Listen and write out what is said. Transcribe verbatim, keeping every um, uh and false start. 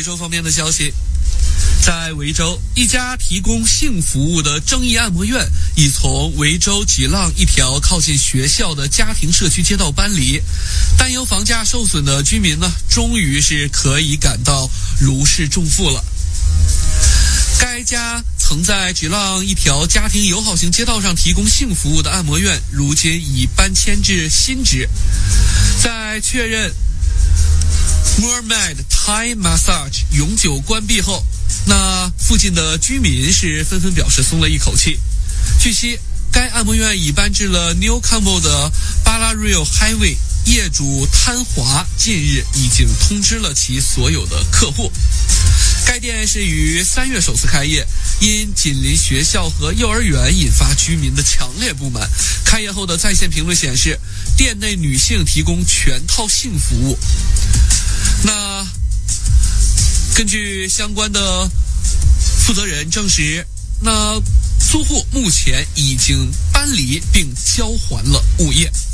州方面的消息，在维州，一家提供性服务的正义按摩院已从维州吉浪一条靠近学校的家庭社区街道搬离，担忧房价受损的居民呢，终于是可以感到如释重负了。该家曾在吉浪一条家庭友好型街道上提供性服务的按摩院，如今已搬迁至新址。在确认 Mermaid Thai Massage 永久关闭后，那附近的居民是纷纷表示松了一口气。据悉，该按摩院已搬至了 Newcastle 的 Ballarat Highway， 业主贪华近日已经通知了其所有的客户。该店是于三月首次开业，因紧邻学校和幼儿园引发居民的强烈不满。开业后的在线评论显示，店内女性提供全套性服务。那根据相关的负责人证实，那租户目前已经搬离并交还了物业。